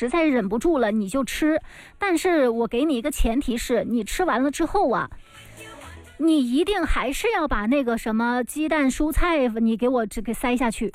实在忍不住了你就吃，但是我给你一个前提是，你吃完了之后啊，你一定还是要把那个什么鸡蛋蔬菜你给我给塞下去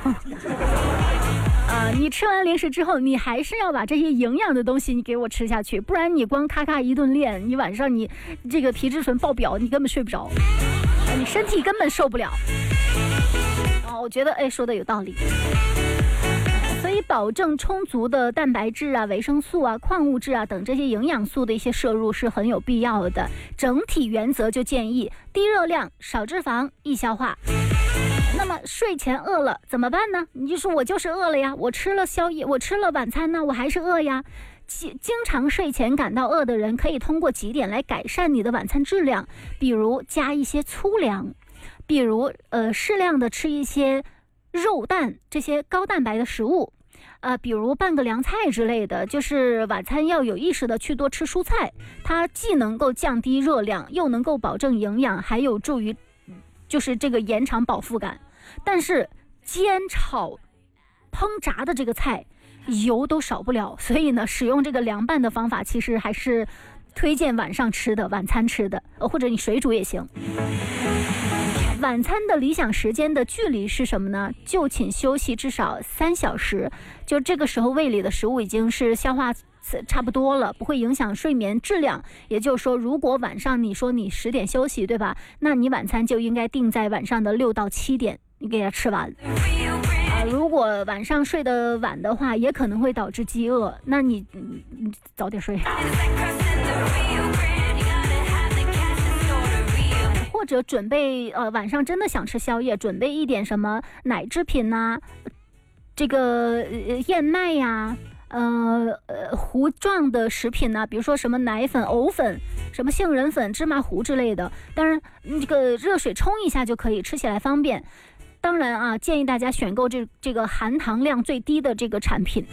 你吃完零食之后，你还是要把这些营养的东西你给我吃下去，不然你光咔咔一顿练，你晚上你这个皮质醇爆表，你根本睡不着，你身体根本受不了。我觉得说的有道理。所以保证充足的蛋白质啊、维生素啊、矿物质啊等这些营养素的一些摄入是很有必要的。整体原则就建议低热量、少脂肪、易消化。那么睡前饿了怎么办呢？你就说我就是饿了呀，我吃了宵夜，我吃了晚餐呢，我还是饿呀。经常睡前感到饿的人，可以通过几点来改善你的晚餐质量，比如加一些粗粮，比如适量的吃一些肉蛋这些高蛋白的食物，比如拌个凉菜之类的，就是晚餐要有意识的去多吃蔬菜，它既能够降低热量，又能够保证营养，还有助于就是这个延长饱腹感。但是煎炒烹炸的这个菜油都少不了，所以呢使用这个凉拌的方法其实还是推荐晚上吃的，晚餐吃的，或者你水煮也行。晚餐的理想时间的距离是什么呢？就寝休息至少3小时，就这个时候胃里的食物已经是消化差不多了，不会影响睡眠质量。也就是说，如果晚上你说你10点休息，对吧？那你晚餐就应该定在晚上的6到7点，你给它吃完。如果晚上睡得晚的话，也可能会导致饥饿，那你早点睡。或者准备晚上真的想吃宵夜，准备一点什么奶制品呐，这个燕麦呀，糊状的食品呢，比如说什么奶粉、藕粉、什么杏仁粉、芝麻糊之类的。当然，这个热水冲一下就可以，吃起来方便。当然啊，建议大家选购这个含糖量最低的这个产品。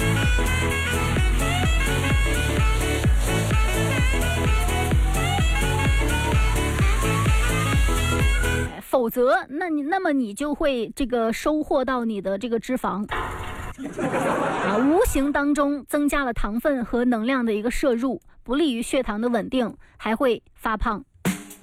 否则，那么你就会这个收获到你的这个脂肪。无形当中增加了糖分和能量的一个摄入，不利于血糖的稳定，还会发胖。